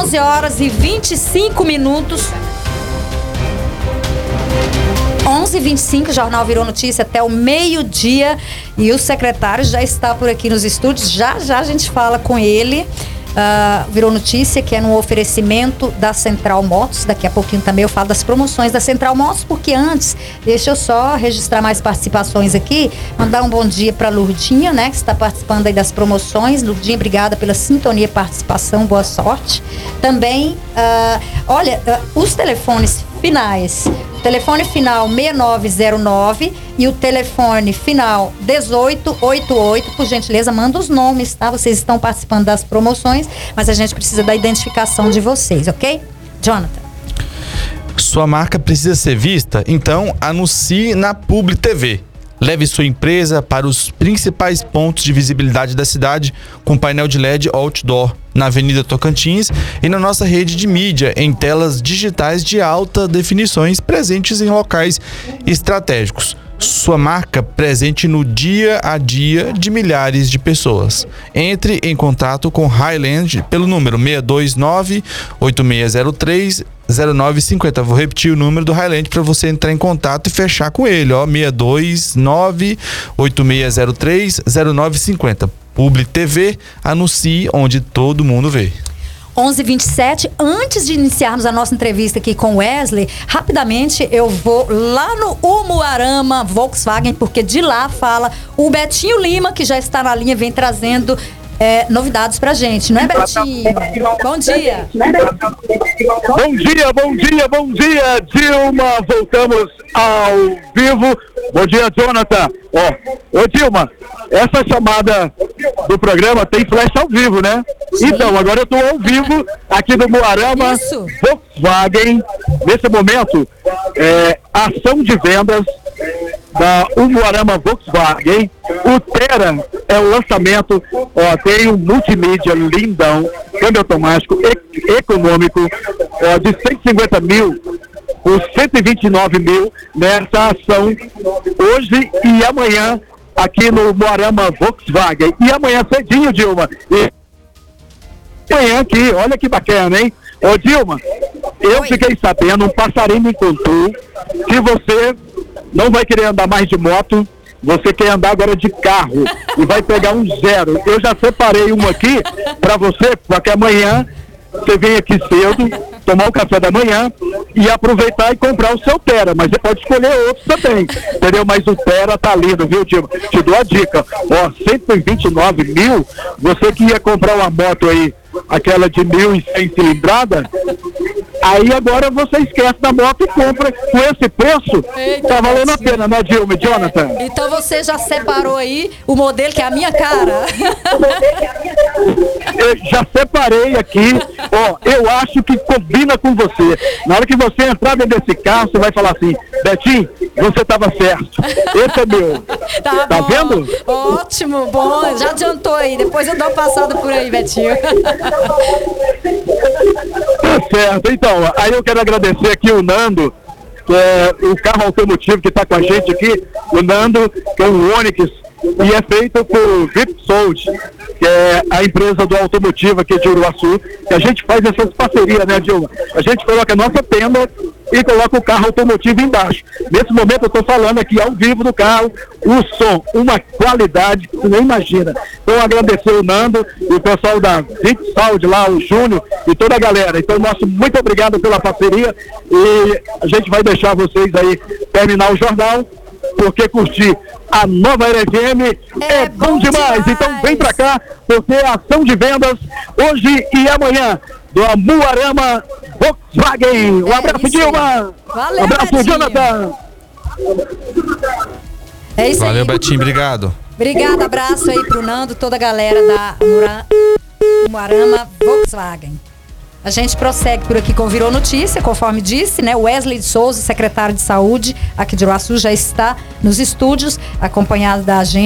11h25. 11h25, o Jornal Virou Notícia até o meio-dia. E o secretário já está por aqui nos estúdios. Já já a gente fala com ele. Virou Notícia, que é no oferecimento da Central Motos. Daqui a pouquinho também eu falo das promoções da Central Motos, porque antes, deixa eu só registrar mais participações aqui, mandar um bom dia para Lurdinha, né, que está participando aí das promoções. Lurdinha, obrigada pela sintonia e participação, boa sorte. Também, os telefones finais, o telefone final 6909 e o telefone final 1888, por gentileza, manda os nomes, tá? Vocês estão participando das promoções, mas a gente precisa da identificação de vocês, ok? Jonathan. Sua marca precisa ser vista? Então anuncie na Publi TV. Leve sua empresa para os principais pontos de visibilidade da cidade com painel de LED outdoor na Avenida Tocantins e na nossa rede de mídia em telas digitais de alta definições presentes em locais estratégicos. Sua marca presente no dia a dia de milhares de pessoas. Entre em contato com Highland pelo número 629-8603-0950. Vou repetir o número do Highland para você entrar em contato e fechar com ele, ó, 629-8603-0950. Publi TV, anuncie onde todo mundo vê. 11h27, antes de iniciarmos a nossa entrevista aqui com o Wesley, rapidamente eu vou lá no Umuarama Volkswagen, porque de lá fala o Betinho Lima, que já está na linha, vem trazendo novidades pra gente, não é, Betinho? Bom dia. Bom dia, Dilma, voltamos ao vivo. Bom dia, Jonathan. Ô Dilma, essa chamada do programa tem flash ao vivo, né? Sim. Então, agora eu estou ao vivo aqui no Umuarama Volkswagen. Nesse momento, ação de vendas da Umuarama Volkswagen. O Tera é o lançamento, tem um multimídia lindão, câmbio automático, econômico, de 150 mil por 129 mil nessa ação hoje e amanhã aqui no Umuarama Volkswagen. E amanhã cedinho, Dilma. E amanhã aqui, olha que bacana, hein? Ô Dilma, eu fiquei sabendo, um passarinho me contou que você não vai querer andar mais de moto, você quer andar agora de carro e vai pegar um zero. Eu já separei um aqui pra você, porque amanhã você vem aqui cedo, tomar o café da manhã e aproveitar e comprar o seu Tera, mas você pode escolher outros também, entendeu? Mas o Tera tá lindo, viu, Dilma? Te dou a dica, 129 mil, você que ia comprar uma moto aí, aquela de 1.100 cilindrada, aí agora você esquece da moto e compra com esse preço. Eita, tá valendo a pena, né, Dilma e Jonathan? Então você já separou aí o modelo que é a minha cara? Eu já separei aqui, eu acho que combina com você. Na hora que você entrar dentro desse carro, você vai falar assim: Betinho, você estava certo, esse é meu. Tá vendo? Ótimo, bom, já adiantou aí, depois eu dou uma passada por aí, Betinho. Tá certo, então, aí eu quero agradecer aqui o Nando, que é o carro automotivo que está com a gente aqui, o Nando, que é um Onix, e é feito por Vipsold, que é a empresa do automotivo aqui de Uruaçu, que a gente faz essas parcerias, né, Dilma? A gente coloca a nossa tenda e coloca o carro automotivo embaixo. Nesse momento eu estou falando aqui ao vivo do carro, o som, uma qualidade que você nem imagina. Então agradecer o Nando e o pessoal da Vipsold lá, o Júnior e toda a galera. Então, muito obrigado pela parceria e a gente vai deixar vocês aí terminar o jornal, porque curtir a Nova RFM é bom demais. Então vem pra cá, porque é ação de vendas hoje e amanhã do Umuarama Volkswagen. Um abraço, Dilma. Valeu, um abraço, Betinho. Jonathan. É isso aí. Valeu, Betinho, obrigado. Obrigada, abraço aí pro Nando, toda a galera da Umuarama Volkswagen. A gente prossegue por aqui com Virou Notícia, conforme disse, né? Wesley de Souza, secretário de Saúde aqui de Uruaçu, já está nos estúdios, acompanhado da agência